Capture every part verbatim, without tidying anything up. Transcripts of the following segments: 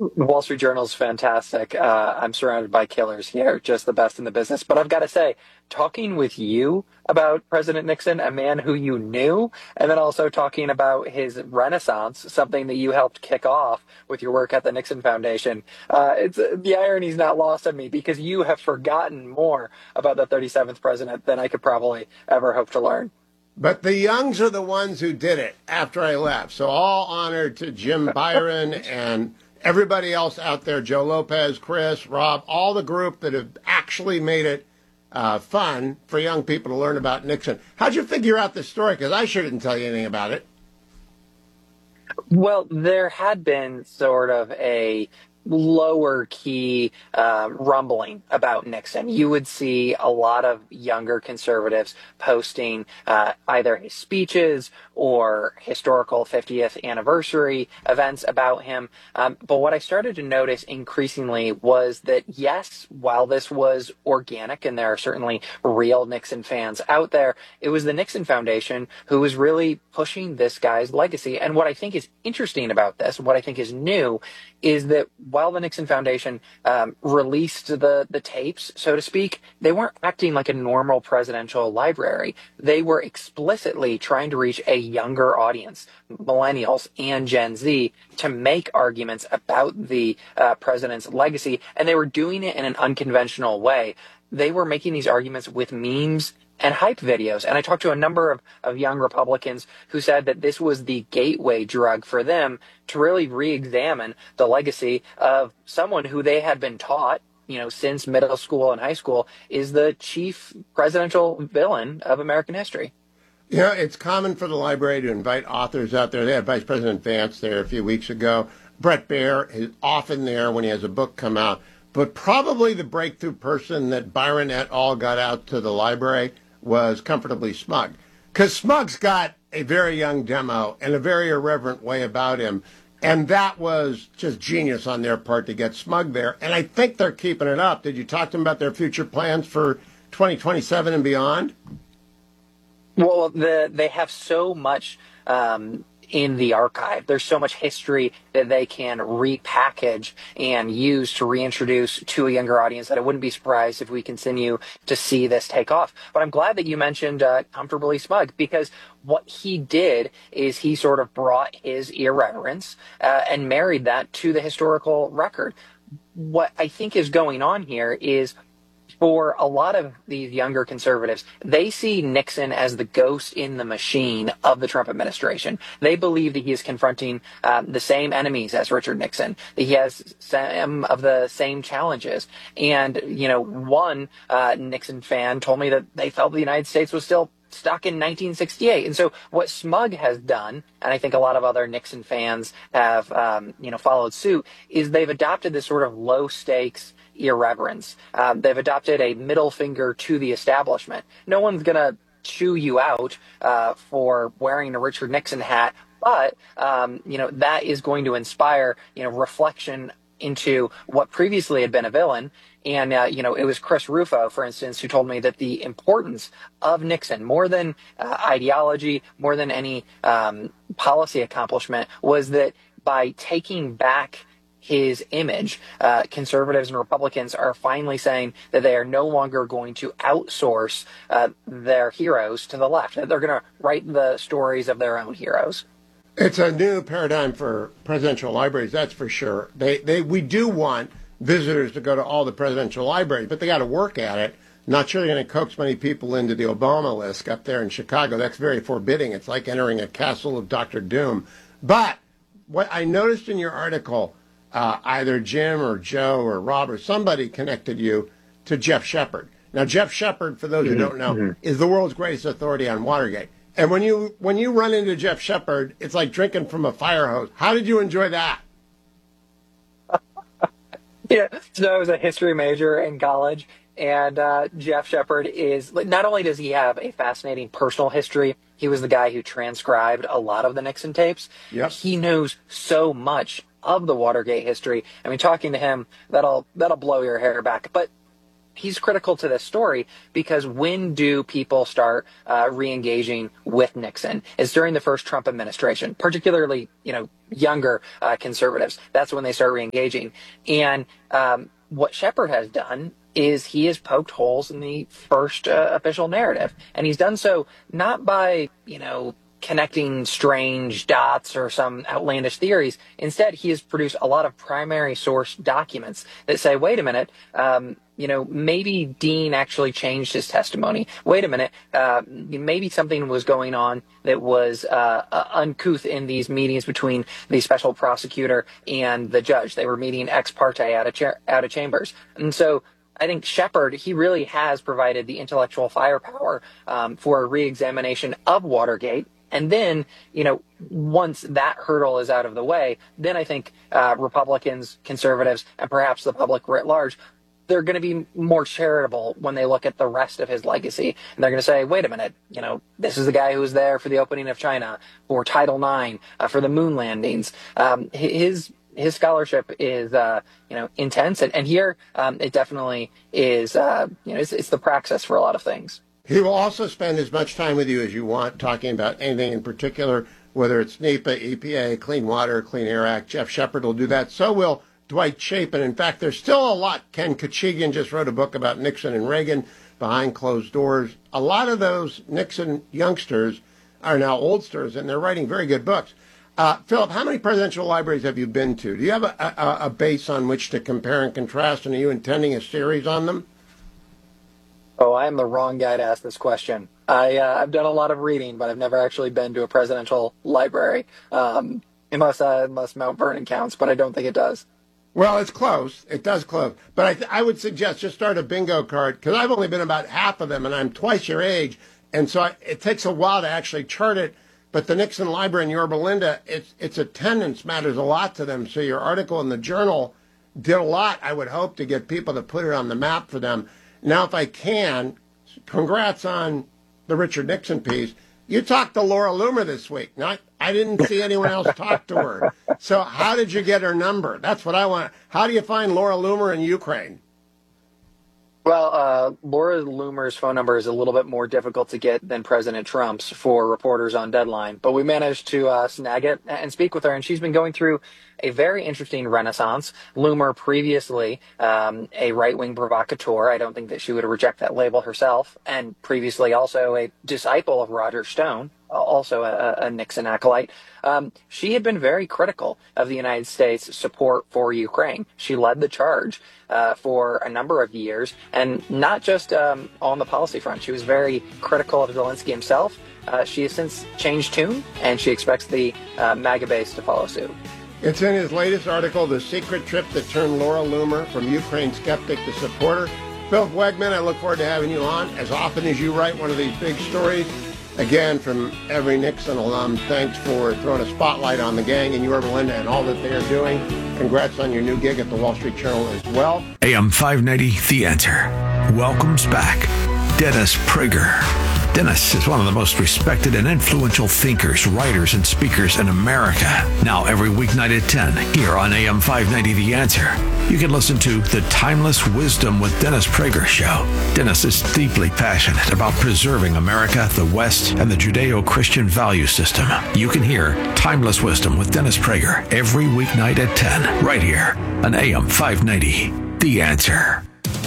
The Wall Street Journal is fantastic. Uh, I'm surrounded by killers here, just the best in the business. But I've got to say, talking with you about President Nixon, a man who you knew, and then also talking about his renaissance, something that you helped kick off with your work at the Nixon Foundation, uh, it's the irony's not lost on me because you have forgotten more about the thirty-seventh president than I could probably ever hope to learn. But the Youngs are the ones who did it after I left. So all honor to Jim Byron and everybody else out there, Joe Lopez, Chris, Rob, all the group that have actually made it uh, fun for young people to learn about Nixon. How'd you figure out this story? Because I sure didn't tell you anything about it. Well, there had been sort of a lower key uh, rumbling about Nixon. You would see a lot of younger conservatives posting uh, either his speeches or historical fiftieth anniversary events about him. Um, but what I started to notice increasingly was that, yes, while this was organic and there are certainly real Nixon fans out there, it was the Nixon Foundation who was really pushing this guy's legacy. And what I think is interesting about this, what I think is new, is that while the Nixon Foundation um, released the, the tapes, so to speak, they weren't acting like a normal presidential library. They were explicitly trying to reach a younger audience, millennials and Gen Z, to make arguments about the uh, president's legacy. And they were doing it in an unconventional way. They were making these arguments with memes and hype videos. And I talked to a number of, of young Republicans who said that this was the gateway drug for them to really re-examine the legacy of someone who they had been taught, you know, since middle school and high school is the chief presidential villain of American history. You know, it's common for the library to invite authors out there. They had Vice President Vance there a few weeks ago. Bret Baier is often there when he has a book come out. But probably the breakthrough person that Byron et al. Got out to the library was Comfortably Smug. Because Smug's got a very young demo and a very irreverent way about him. And that was just genius on their part to get Smug there. And I think they're keeping it up. Did you talk to them about their future plans for twenty twenty-seven and beyond? Well, the, they have so much um, in the archive. There's so much history that they can repackage and use to reintroduce to a younger audience that I wouldn't be surprised if we continue to see this take off. But I'm glad that you mentioned uh, Comfortably Smug, because what he did is he sort of brought his irreverence uh, and married that to the historical record. What I think is going on here is, for a lot of these younger conservatives, they see Nixon as the ghost in the machine of the Trump administration. They believe that he is confronting um, the same enemies as Richard Nixon, that he has some of the same challenges. And, you know, one uh, Nixon fan told me that they felt the United States was still stuck in nineteen sixty-eight. And so what Smug has done, and I think a lot of other Nixon fans have, um, you know, followed suit, is they've adopted this sort of low stakes irreverence. Um, they've adopted a middle finger to the establishment. No one's going to chew you out uh, for wearing a Richard Nixon hat, but, um, you know, that is going to inspire, you know, reflection into what previously had been a villain. And, uh, you know, it was Chris Rufo, for instance, who told me that the importance of Nixon, more than uh, ideology, more than any um, policy accomplishment, was that by taking back his image, uh, conservatives and Republicans are finally saying that they are no longer going to outsource uh, their heroes to the left, that they're going to write the stories of their own heroes. It's a new paradigm for presidential libraries, that's for sure. They, they, we do want visitors to go to all the presidential libraries, but they got to work at it. Not sure they're going to coax many people into the Obama list up there in Chicago. That's very forbidding. It's like entering a castle of Doctor Doom. But what I noticed in your article, uh, either Jim or Joe or Rob or somebody connected you to Jeff Shepard. Now, Jeff Shepard, for those who don't know, mm-hmm. is the world's greatest authority on Watergate. And when you when you run into Jeff Shepard, it's like drinking from a fire hose. How did you enjoy that? Yeah, so I was a history major in college, and uh, Jeff Shepard is, not only does he have a fascinating personal history, he was the guy who transcribed a lot of the Nixon tapes. Yep. He knows so much of the Watergate history. I mean, talking to him, that'll that'll blow your hair back. But he's critical to this story because when do people start uh, re-engaging with Nixon? It's during the first Trump administration, particularly, you know, younger uh, conservatives. That's when they start re-engaging. And um, what Shepard has done is he has poked holes in the first uh, official narrative. And he's done so not by, you know, connecting strange dots or some outlandish theories. Instead, he has produced a lot of primary source documents that say, wait a minute, um, you know, maybe Dean actually changed his testimony. Wait a minute, uh, maybe something was going on that was uh, uh, uncouth in these meetings between the special prosecutor and the judge. They were meeting ex parte out of, cha- out of chambers. And so I think Shepard, he really has provided the intellectual firepower um, for a reexamination of Watergate. And then, you know, once that hurdle is out of the way, then I think uh, Republicans, conservatives, and perhaps the public writ large, they're going to be more charitable when they look at the rest of his legacy. And they're going to say, wait a minute, you know, this is the guy who was there for the opening of China, for Title nine, uh, for the moon landings. Um, his his scholarship is, uh, you know, intense. And, and here um, it definitely is, uh, you know, it's, it's the praxis for a lot of things. He will also spend as much time with you as you want talking about anything in particular, whether it's NEPA, E P A, Clean Water, Clean Air Act. Jeff Shepard will do that. So will Dwight Chapin. In fact, there's still a lot. Ken Kachigian just wrote a book about Nixon and Reagan behind closed doors. A lot of those Nixon youngsters are now oldsters, and they're writing very good books. Uh, Philip, how many presidential libraries have you been to? Do you have a, a, a base on which to compare and contrast, and are you intending a series on them? Oh, I am the wrong guy to ask this question. I, uh, I've done a lot of reading, but I've never actually been to a presidential library, um, unless, uh, unless Mount Vernon counts, but I don't think it does. Well, it's close. It does close. But I, th- I would suggest just start a bingo card, because I've only been about half of them, and I'm twice your age, and so I, it takes a while to actually chart it. But the Nixon Library in Yorba Linda, its, its attendance matters a lot to them, so your article in the Journal did a lot, I would hope, to get people to put it on the map for them. Now, if I can, congrats on the Richard Nixon piece. You talked to Laura Loomer this week. Not, I didn't see anyone else talk to her. So how did you get her number? That's what I want. How do you find Laura Loomer in Ukraine? Well, uh, Laura Loomer's phone number is a little bit more difficult to get than President Trump's for reporters on Deadline, but we managed to uh, snag it and speak with her, and she's been going through a very interesting renaissance. Loomer, previously um, a right-wing provocateur, I don't think that she would reject that label herself, and previously also a disciple of Roger Stone, also a, a Nixon acolyte. Um, she had been very critical of the United States' support for Ukraine. She led the charge uh, for a number of years, and not just um, on the policy front. She was very critical of Zelensky himself. Uh, she has since changed tune, and she expects the uh, MAGA base to follow suit. It's in his latest article, The Secret Trip That Turned Laura Loomer from Ukraine Skeptic to Supporter. Philip Wegman, I look forward to having you on as often as you write one of these big stories. Again, from every Nixon alum, thanks for throwing a spotlight on the gang in Yorba Linda and all that they are doing. Congrats on your new gig at the Wall Street Journal as well. A M five ninety, The Answer welcomes back Dennis Prager. Dennis is one of the most respected and influential thinkers, writers, and speakers in America. Now every weeknight at ten, here on A M five ninety The Answer, you can listen to The Timeless Wisdom with Dennis Prager show. Dennis is deeply passionate about preserving America, the West, and the Judeo-Christian value system. You can hear Timeless Wisdom with Dennis Prager every weeknight at ten, right here on A M five ninety The Answer.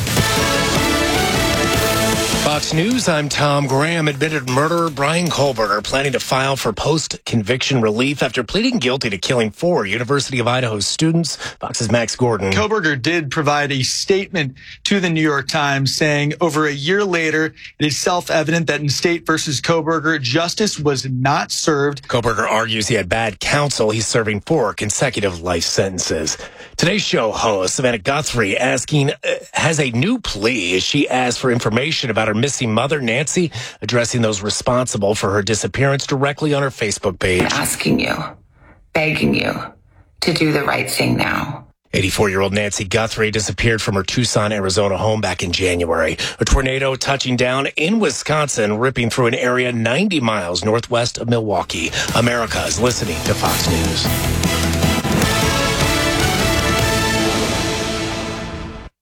Fox News, I'm Tom Graham. Admitted murderer Bryan Kohberger planning to file for post-conviction relief after pleading guilty to killing four University of Idaho students. Fox's Max Gordon. Kohberger did provide a statement to the New York Times saying over a year later, it is self-evident that in State versus Kohberger, justice was not served. Kohberger argues he had bad counsel. He's serving four consecutive life sentences. Today's show host, Savannah Guthrie, asking, uh, has a new plea as she asked for information about her missing mother, Nancy, addressing those responsible for her disappearance directly on her Facebook page. I'm asking you, begging you to do the right thing now. eighty-four-year-old Nancy Guthrie disappeared from her Tucson, Arizona home back in January. A tornado touching down in Wisconsin, ripping through an area ninety miles northwest of Milwaukee. America is listening to Fox News.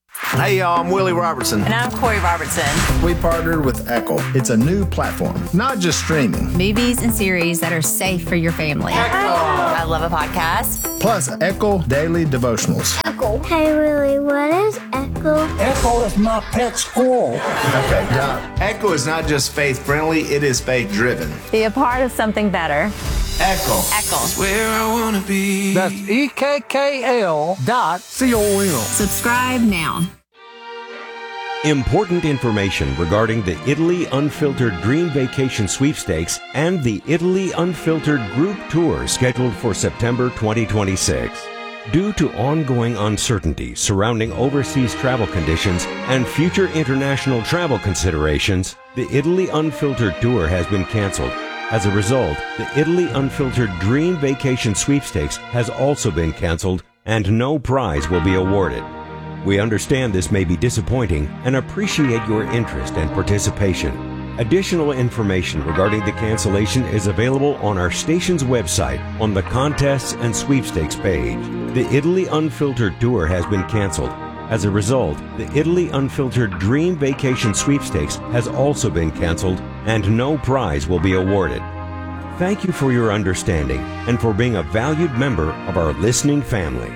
Hey, y'all, I'm Willie Robertson. And I'm Corey Robertson. We partnered with Echo. It's a new platform, not just streaming. Movies and series that are safe for your family. Echo. I love a podcast. Plus, Echo Daily Devotionals. Echo. Hey, Willie, what is Echo? Echo is my pet squirrel. Okay, yeah. Echo is not just faith-friendly, it is faith-driven. Be a part of something better. Echo. Echo. That's where I want to be. That's E K K L dot C O M. Subscribe now. Important information regarding the Italy Unfiltered Dream Vacation Sweepstakes and the Italy Unfiltered Group Tour scheduled for September twenty twenty-six. Due to ongoing uncertainty surrounding overseas travel conditions and future international travel considerations, the Italy Unfiltered Tour has been canceled. As a result, the Italy Unfiltered Dream Vacation Sweepstakes has also been canceled and no prize will be awarded. We understand this may be disappointing and appreciate your interest and participation. Additional information regarding the cancellation is available on our station's website on the Contests and Sweepstakes page. The Italy Unfiltered Tour has been canceled. As a result, the Italy Unfiltered Dream Vacation Sweepstakes has also been canceled and no prize will be awarded. Thank you for your understanding and for being a valued member of our listening family.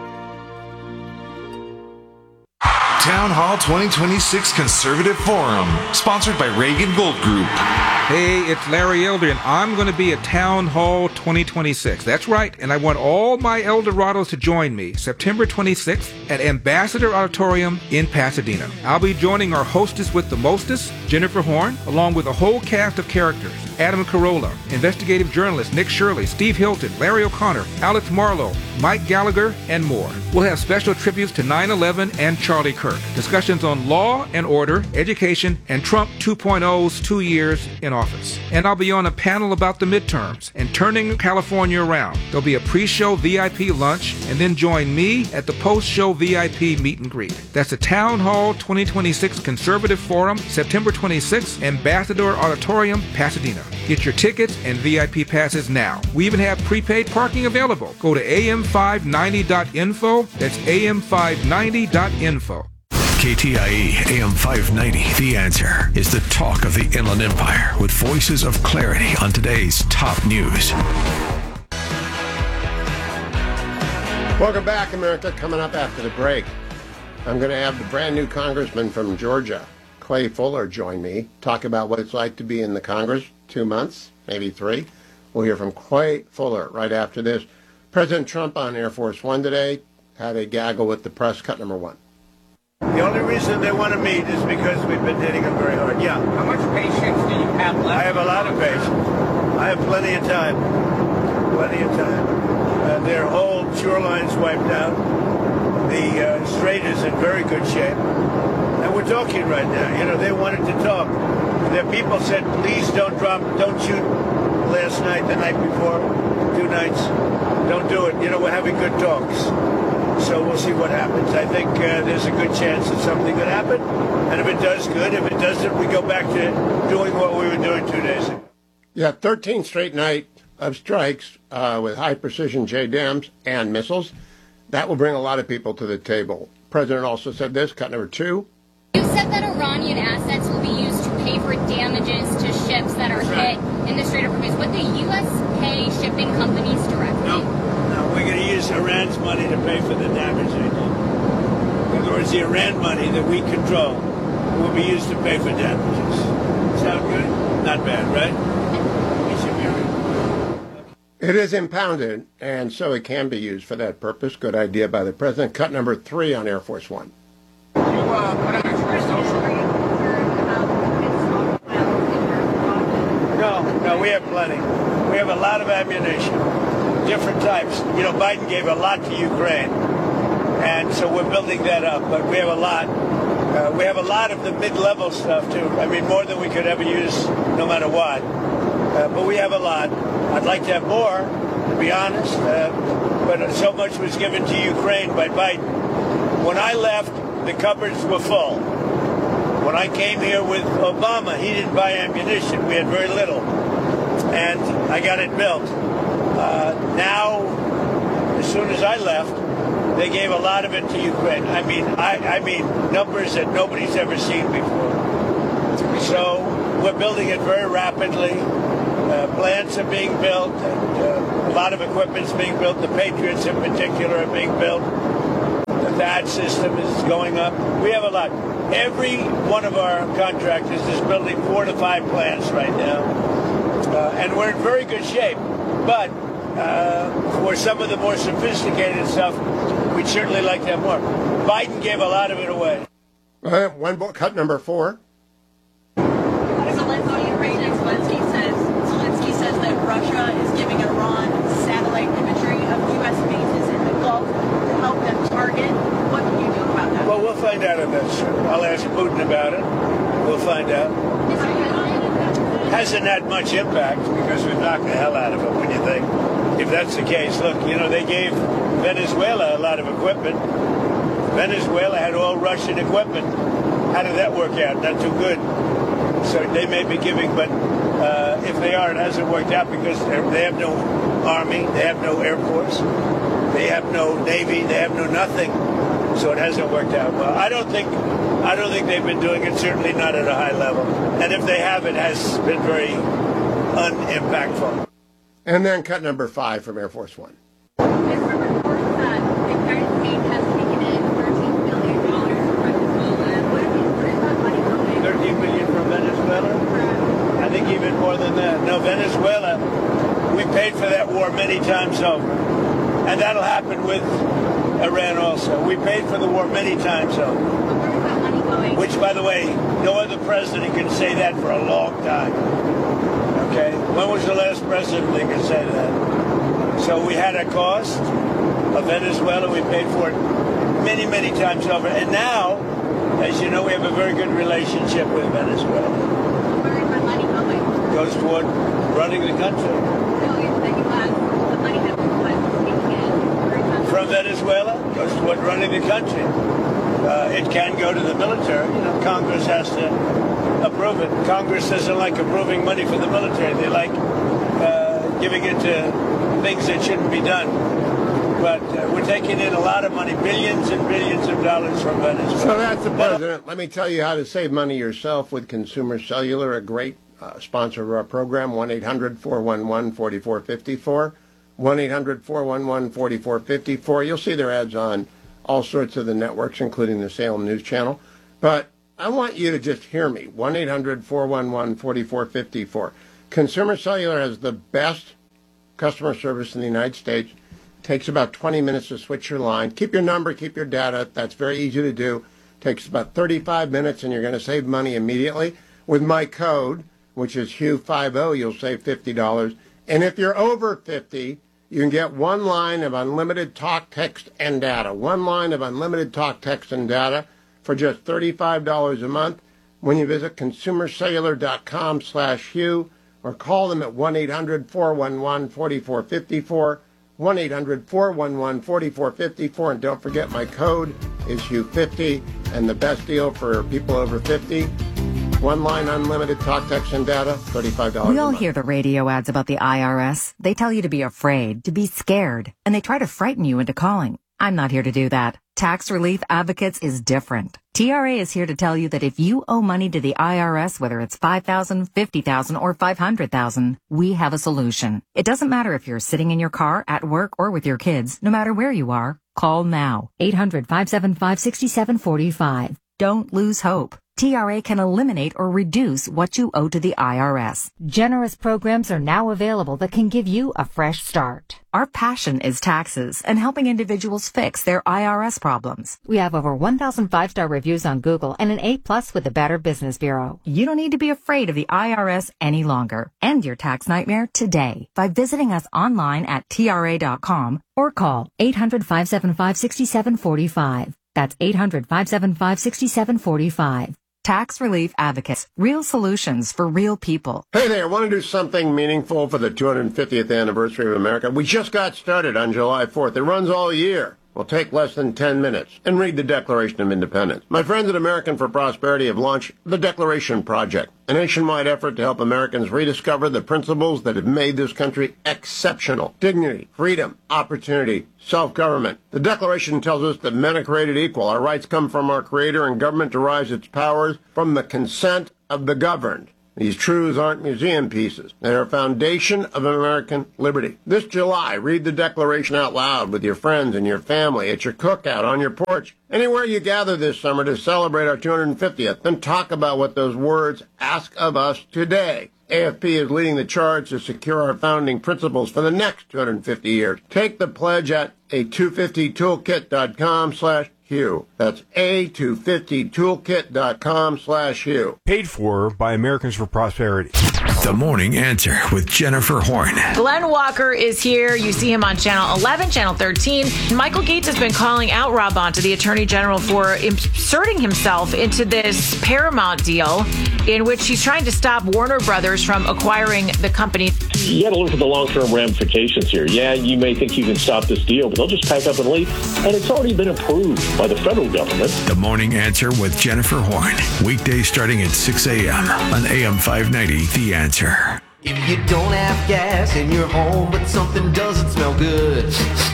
Town Hall twenty twenty-six Conservative Forum, sponsored by Reagan Gold Group. Hey, it's Larry Elder, and I'm going to be at Town Hall twenty twenty-six. That's right, and I want all my Eldorados to join me September twenty-sixth at Ambassador Auditorium in Pasadena. I'll be joining our hostess with the mostest, Jennifer Horn, along with a whole cast of characters. Adam Carolla, investigative journalist Nick Shirley, Steve Hilton, Larry O'Connor, Alex Marlowe, Mike Gallagher, and more. We'll have special tributes to nine eleven and Charlie Kirk, discussions on law and order, education, and Trump two point oh's two years in office. And I'll be on a panel about the midterms and turning California around. There'll be a pre-show V I P lunch, and then join me at the post-show V I P meet and greet. That's the Town Hall twenty twenty-six Conservative Forum, September twenty-sixth, Ambassador Auditorium, Pasadena. Get your tickets and V I P passes now. We even have prepaid parking available. Go to A M five ninety dot info. That's A M five ninety dot info. K T I E A M five ninety, The Answer, is the talk of the Inland Empire with voices of clarity on today's top news. Welcome back, America. Coming up after the break, I'm going to have the brand new congressman from Georgia, Clay Fuller, join me, talk about what it's like to be in the Congress, two months, maybe three. We'll hear from Clay Fuller right after this. President Trump on Air Force One today had a gaggle with the press. Cut number one. The only reason they want to meet is because we've been hitting them very hard. Yeah. How much patience do you have left? I have a lot of patience. I have plenty of time. Plenty of time. Uh, their whole shoreline's wiped out. The uh, strait is in very good shape. And we're talking right now. You know, they wanted to talk. Their people said, please don't drop, don't shoot last night, the night before, two nights. Don't do it. You know, we're having good talks. So we'll see what happens. I think uh, there's a good chance that something could happen. And if it does, good. If it doesn't, we go back to doing what we were doing two days ago. Yeah, thirteen straight night of strikes uh, with high-precision J DAMs and missiles. That will bring a lot of people to the table. The president also said this, cut number two. You said that Iranian assets will be used to pay for damages to ships that are hit in the Strait of Hormuz. Would the U S pay shipping companies directly? No. No, we're going to use Iran's money to pay for the damage they did. In other words, the Iran money that we control will be used to pay for damages. Sound good? Not bad, right? It should be right. It is impounded, and so it can be used for that purpose. Good idea by the president. Cut number three on Air Force One. You uh, put on your social media. No, no, we have plenty. We have a lot of ammunition, different types. You know, Biden gave a lot to Ukraine, and so we're building that up. But we have a lot. Uh, we have a lot of the mid-level stuff too. I mean, more than we could ever use, no matter what. Uh, but we have a lot. I'd like to have more, to be honest. Uh, but so much was given to Ukraine by Biden. When I left, the cupboards were full. When I came here with Obama, he didn't buy ammunition. We had very little. And I got it built. Uh, now, as soon as I left, They gave a lot of it to Ukraine. I mean, I, I mean, numbers that nobody's ever seen before. So we're building it very rapidly. Uh, plants are being built. And, uh, a lot of equipment's being built. The Patriots in particular are being built. The T H A D system is going up. We have a lot. Every one of our contractors is building four to five plants right now. Uh, and we're in very good shape. But uh, for some of the more sophisticated stuff, we'd certainly like to have more. Biden gave a lot of it away. Uh, one book, cut number four. Zelensky says, Zelensky says that Russia is giving Iran satellite imagery of U S bases in the Gulf to help them target. What can you do about that? Well, we'll find out if that's true. I'll ask Putin about it. We'll find out. Hasn't had much impact because we've knocked the hell out of it. What do you think? If that's the case, look, you know, they gave Venezuela a lot of equipment. Venezuela had all Russian equipment. How did that work out? Not too good. So they may be giving, but uh, if they are, it hasn't worked out because they have no army, they have no air force, they have no navy, they have no nothing. So it hasn't worked out well. I don't think, I don't think they've been doing it. Certainly not at a high level. And if they have, it has been very unimpactful. And then cut number five from Air Force One. thirteen billion from Venezuela? I think even more than that. No, Venezuela, we paid for that war many times over. And that'll happen with Iran also. We paid for the war many times over. Which, by the way, no other president can say that for a long time. Okay? When was the last president that could say that? So we had a cost of Venezuela. We paid for it many, many times over. And now, as you know, we have a very good relationship with Venezuela. Where is the money going? Goes toward running the country. No, the U S, the money that the U S is taking in. From Venezuela, goes toward running the country. Uh, it can go to the military. You know, Congress has to approve it. Congress doesn't like approving money for the military. They like uh, giving it to things that shouldn't be done. But uh, we're taking in a lot of money, billions and billions of dollars from Venezuela. So that's the president. Let me tell you how to save money yourself with Consumer Cellular, a great uh, sponsor of our program, one eight hundred four one one four four five four, one eight hundred four one one four four five four. You'll see their ads on all sorts of the networks, including the Salem News Channel. But I want you to just hear me, one eight hundred four one one four four five four. Consumer Cellular has the best customer service in the United States. Takes about twenty minutes to switch your line. Keep your number, keep your data. That's very easy to do. Takes about thirty-five minutes, and you're going to save money immediately. With my code, which is Hugh fifty, you'll save fifty dollars. And if you're over fifty, you can get one line of unlimited talk, text, and data. One line of unlimited talk, text, and data for just thirty-five dollars a month when you visit consumercellular.com slash Hugh or call them at one eight hundred four one one four four five four. one eight hundred four one one four four five four, and don't forget my code is Hugh fifty, and the best deal for people over fifty, one line unlimited talk, text, and data, thirty-five dollars We all a month. hear the radio ads about the I R S. They tell you to be afraid, to be scared, and they try to frighten you into calling. I'm not here to do that. Tax Relief Advocates is different. T R A is here to tell you that if you owe money to the I R S, whether it's five thousand dollars, fifty thousand dollars, or five hundred thousand dollars, we have a solution. It doesn't matter if you're sitting in your car, at work, or with your kids. No matter where you are, call now. eight hundred five seven five six seven four five. Don't lose hope. T R A can eliminate or reduce what you owe to the I R S. Generous programs are now available that can give you a fresh start. Our passion is taxes and helping individuals fix their I R S problems. We have over one thousand five-star reviews on Google and an A plus with the Better Business Bureau. You don't need to be afraid of the I R S any longer. End your tax nightmare today by visiting us online at T R A dot com or call eight hundred five seven five six seven four five. That's eight hundred five seven five six seven four five. Tax Relief Advocates, real solutions for real people. Hey there, want to do something meaningful for the two hundred fiftieth anniversary of America? We just got started on July fourth. It runs all year. will take less than ten minutes and read the Declaration of Independence. My friends at American for Prosperity have launched the Declaration Project, a nationwide effort to help Americans rediscover the principles that have made this country exceptional. Dignity, freedom, opportunity, self-government. The Declaration tells us that men are created equal. Our rights come from our Creator, and government derives its powers from the consent of the governed. These truths aren't museum pieces. They are a foundation of American liberty. This July, read the Declaration out loud with your friends and your family, at your cookout, on your porch, anywhere you gather this summer to celebrate our two hundred fiftieth. Then talk about what those words ask of us today. A F P is leading the charge to secure our founding principles for the next two hundred fifty years. Take the pledge at a two fifty toolkit dot com slash Hugh. That's a two fifty toolkit dot com slash Hugh. Paid for by Americans for Prosperity. The Morning Answer with Jennifer Horn. Glenn Walker is here. You see him on Channel eleven, Channel thirteen. Michael Gates has been calling out Rob Bonta, the Attorney General, for inserting himself into this Paramount deal in which he's trying to stop Warner Brothers from acquiring the company. You got to look at the long-term ramifications here. Yeah, you may think you can stop this deal, but they'll just pack up and leave. And it's already been approved by the federal government. The Morning Answer with Jennifer Horn. Weekdays starting at six a.m. on A M five ninety, The Answer. If you don't have gas in your home, but something doesn't smell good.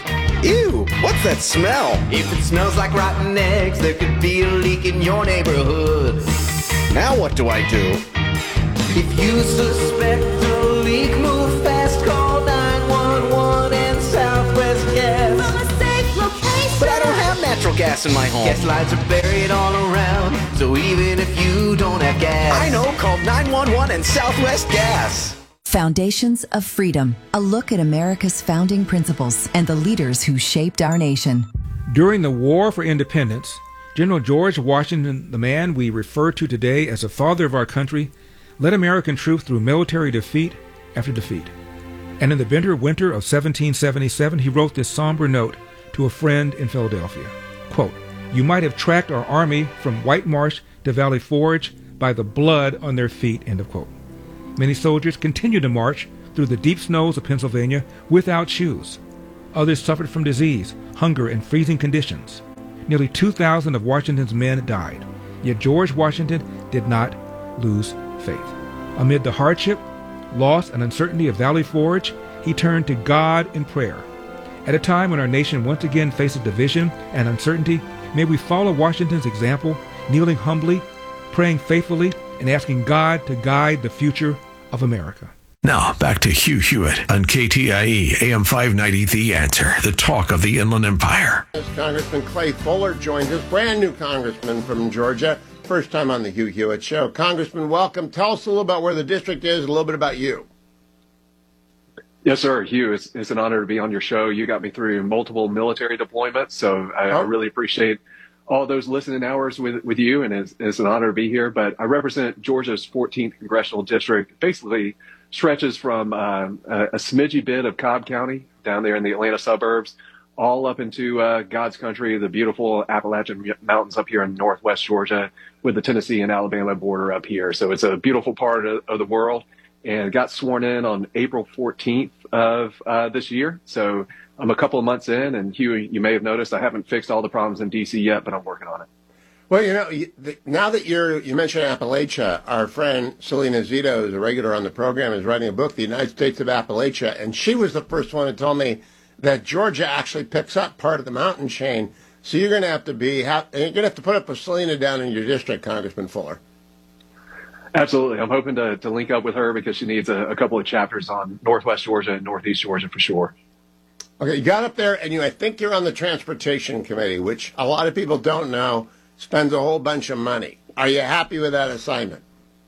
Ew, what's that smell? If it smells like rotten eggs, there could be a leak in your neighborhood. Now what do I do? If you suspect a leak, move fast, call nine one one and Southwest Gas. From a safe location. But I don't have natural gas in my home. Gas lines are buried all around, so even if you don't have gas, I know, call nine one one and Southwest Gas. Foundations of Freedom, a look at America's founding principles and the leaders who shaped our nation. During the War for Independence, General George Washington, the man we refer to today as the father of our country, led American troops through military defeat after defeat. And in the bitter winter of seventeen seventy-seven, he wrote this somber note to a friend in Philadelphia. Quote, "You might have tracked our army from White Marsh to Valley Forge by the blood on their feet," end of quote. Many soldiers continued to march through the deep snows of Pennsylvania without shoes. Others suffered from disease, hunger, and freezing conditions. Nearly two thousand of Washington's men died. Yet George Washington did not lose faith. Amid the hardship, loss, and uncertainty of Valley Forge, he turned to God in prayer. At a time when our nation once again faces division and uncertainty, may we follow Washington's example, kneeling humbly, praying faithfully, and asking God to guide the future of America. Now, back to Hugh Hewitt on K T I E, A M five ninety, The Answer, the talk of the Inland Empire. Congressman Clay Fuller joins us, brand new congressman from Georgia. First time on the Hugh Hewitt Show. Congressman, welcome. Tell us a little about where the district is, a little bit about you. Yes, sir. Hugh, it's, it's an honor to be on your show. You got me through multiple military deployments, so I, oh. I really appreciate all those listening hours with, with you, and it's, it's an honor to be here. But I represent Georgia's fourteenth congressional district, basically stretches from uh, a, a smidgy bit of Cobb County down there in the Atlanta suburbs, all up into uh, God's country, the beautiful Appalachian Mountains up here in northwest Georgia, with the Tennessee and Alabama border up here. So it's a beautiful part of, of the world, and got sworn in on April fourteenth of uh, this year. So I'm a couple of months in, and Hugh, you may have noticed I haven't fixed all the problems in D C yet, but I'm working on it. Well, you know, now that you're, you mentioned Appalachia, our friend Selena Zito, who's a regular on the program, is writing a book, The United States of Appalachia, and she was the first one to tell me that Georgia actually picks up part of the mountain chain. So you're going to have to be, have, you're going to have to put up with Selena down in your district, Congressman Fuller. Absolutely. I'm hoping to, to link up with her because she needs a, a couple of chapters on northwest Georgia and northeast Georgia for sure. Okay, you got up there, and you, I think you're on the Transportation Committee, which a lot of people don't know spends a whole bunch of money. Are you happy with that assignment?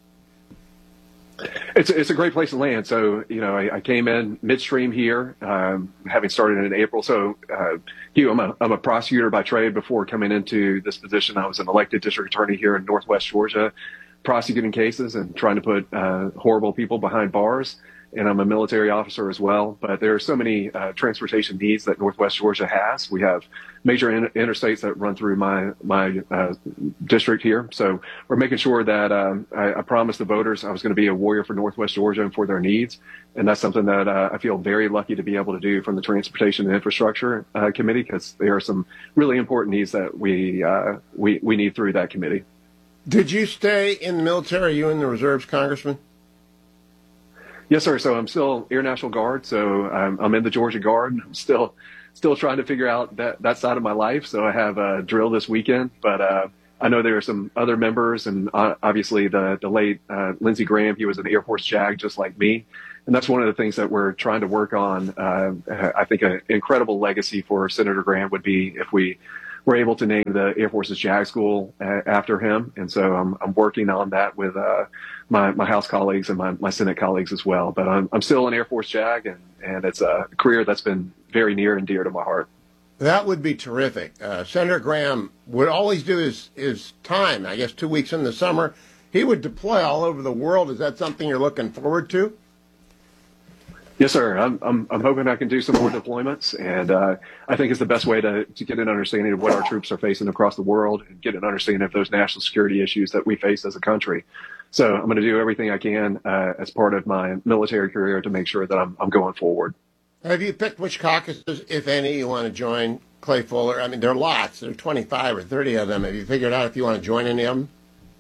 It's it's a great place to land. So, you know, I, I came in midstream here, um, having started in April. So, uh, Hugh, I'm a, I'm a prosecutor by trade. Before coming into this position, I was an elected district attorney here in northwest Georgia, prosecuting cases and trying to put uh, horrible people behind bars. and I'm a military officer as well. But there are so many uh, transportation needs that Northwest Georgia has. We have major in- interstates that run through my my uh, district here. So we're making sure that um, I, I promised the voters I was going to be a warrior for Northwest Georgia and for their needs. And that's something that uh, I feel very lucky to be able to do from the Transportation and Infrastructure uh, Committee, because there are some really important needs that we, uh, we, we need through that committee. Did you stay in the military? Are you in the reserves, Congressman? Yes, sir. So I'm still Air National Guard. So I'm, I'm in the Georgia Guard. I'm still still trying to figure out that, that side of my life. So I have a drill this weekend, but uh, I know there are some other members, and uh, obviously the, the late uh, Lindsey Graham, he was an Air Force JAG just like me. And that's one of the things that we're trying to work on. Uh, I think an incredible legacy for Senator Graham would be if we were able to name the Air Force's JAG School uh, after him. And so I'm, I'm working on that with uh, my, my House colleagues and my, my Senate colleagues as well. But I'm, I'm still an Air Force JAG, and, and it's a career that's been very near and dear to my heart. That would be terrific. Uh, Senator Graham would always do his, his time, I guess two weeks in the summer. He would deploy all over the world. Is that something you're looking forward to? Yes, sir. I'm, I'm, I'm hoping I can do some more deployments, and uh, I think it's the best way to, to get an understanding of what our troops are facing across the world and get an understanding of those national security issues that we face as a country. So I'm going to do everything I can uh, as part of my military career to make sure that I'm, I'm going forward. Have you picked which caucuses, if any, you want to join, Clay Fuller? I mean, there are lots. There are twenty-five or thirty of them. Have you figured out if you want to join any of them?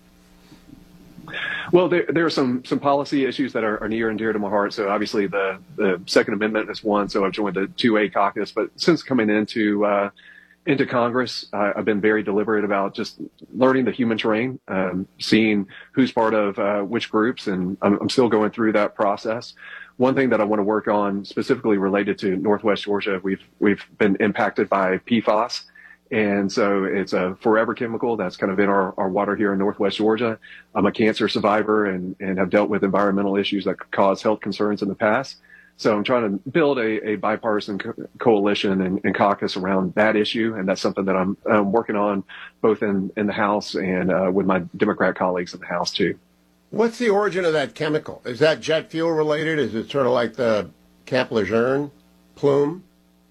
Well, there, there are some some policy issues that are, are near and dear to my heart. So obviously the, the Second Amendment is one. So I've joined the two A caucus. But since coming into uh, into Congress, uh, I've been very deliberate about just learning the human terrain, um, seeing who's part of uh, which groups, and I'm, I'm still going through that process. One thing that I want to work on specifically related to Northwest Georgia, we've we've been impacted by P FAS. And so it's a forever chemical that's kind of in our, our water here in Northwest Georgia. I'm a cancer survivor and, and have dealt with environmental issues that cause health concerns in the past. So I'm trying to build a, a bipartisan co- coalition and, and caucus around that issue. And that's something that I'm, I'm working on both in, in the House and uh, with my Democrat colleagues in the House, too. What's the origin of that chemical? Is that jet fuel related? Is it sort of like the Camp Lejeune plume?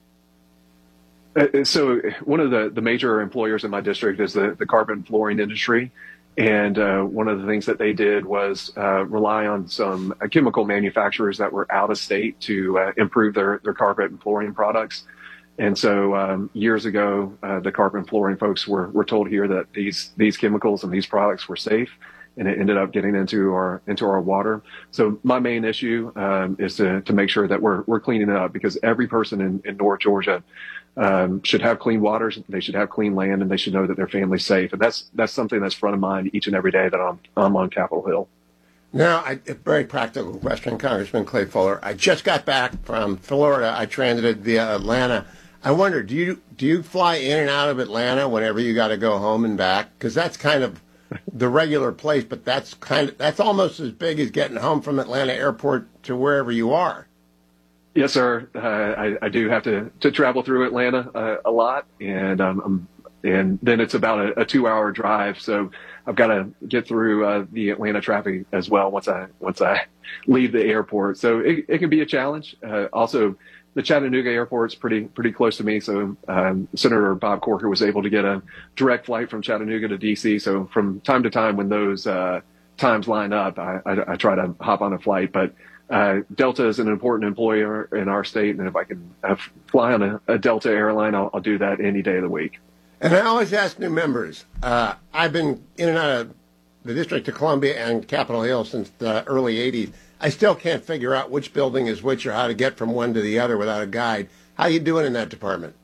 Uh, so one of the, the major employers in my district is the, the carpet and flooring industry. And uh, one of the things that they did was uh, rely on some uh, chemical manufacturers that were out of state to uh, improve their, their carpet and flooring products. And so um, years ago, uh, the carpet and flooring folks were, were told here that these these chemicals and these products were safe, and it ended up getting into our into our water. So my main issue um, is to, to make sure that we're we're cleaning it up, because every person in, in North Georgia um, should have clean waters, they should have clean land, and they should know that their family's safe. And that's that's something that's front of mind each and every day that I'm I'm on Capitol Hill. Now, I, a very practical question, Congressman Clay Fuller. I just got back from Florida. I transited via Atlanta. I wonder, do you do you fly in and out of Atlanta whenever you got to go home and back? Because that's kind of the regular place, but that's kind of that's almost as big as getting home from Atlanta Airport to wherever you are. Yes, sir. Uh, I, I do have to, to travel through Atlanta uh, a lot, and um, I'm, and then it's about a, a two-hour drive. So I've got to get through uh, the Atlanta traffic as well once I once I leave the airport. So it, it can be a challenge. Uh, also, the Chattanooga airport's pretty pretty close to me. So um, Senator Bob Corker was able to get a direct flight from Chattanooga to D C. So from time to time, when those uh, times line up, I, I, I try to hop on a flight. But uh, Delta is an important employer in our state, and if I can uh, fly on a, a Delta airline, I'll, I'll do that any day of the week. And I always ask new members. Uh, I've been in and out of the District of Columbia and Capitol Hill since the early eighties. I still can't figure out which building is which or how to get from one to the other without a guide. How you doing in that department?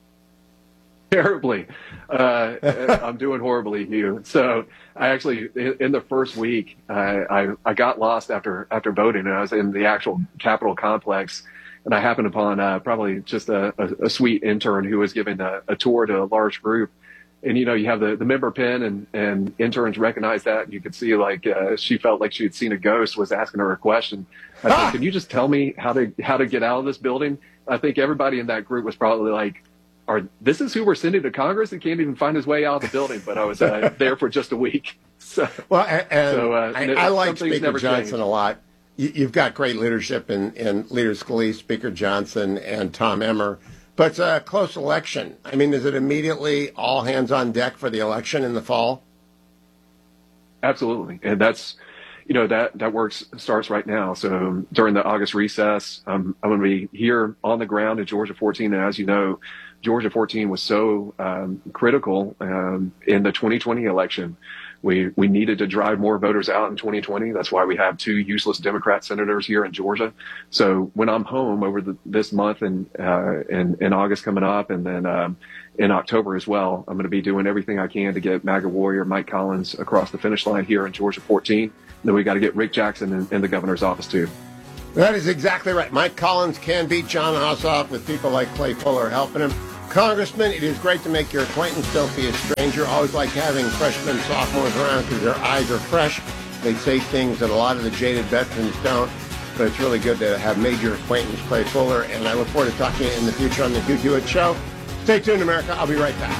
Terribly. Uh, I'm doing horribly, Hugh. So I actually, in, in the first week, uh, I, I got lost after after voting, and I was in the actual Capitol complex, and I happened upon uh, probably just a, a, a sweet intern who was giving a, a tour to a large group. And, you know, you have the, the member pin, and, and interns recognize that. And you could see, like, uh, she felt like she had seen a ghost, was asking her a question. I said, can you just tell me how to how to get out of this building? I think everybody in that group was probably like, "Are this is who we're sending to Congress? He can't even find his way out of the building." But I was uh, there for just a week. So, well, and, and so, uh, I, I like Speaker never Johnson changed. a lot. you, you've got great leadership in, in Leader Scalise, Speaker Johnson, and Tom Emmer. But it's a close election. I mean, is it immediately all hands on deck for the election in the fall? Absolutely. And that's, you know, that, that work starts right now. So during the August recess, um, I'm going to be here on the ground in Georgia fourteen. And as you know, Georgia fourteen was so um, critical um, in the twenty twenty election. We we needed to drive more voters out in twenty twenty. That's why we have two useless Democrat senators here in Georgia. So when I'm home over the, this month and uh, in, in August coming up, and then um, in October as well, I'm going to be doing everything I can to get MAGA warrior Mike Collins across the finish line here in Georgia fourteen. And then we got to get Rick Jackson in, in the governor's office too. That is exactly right. Mike Collins can beat John Ossoff with people like Clay Fuller helping him. Congressman, it is great to make your acquaintance. Don't be a stranger. Always like having freshmen, sophomores around because their eyes are fresh. They say things that a lot of the jaded veterans don't. But it's really good to have made your acquaintance, Clay Fuller. And I look forward to talking to you in the future on the Hugh Hewitt Show. Stay tuned, America. I'll be right back.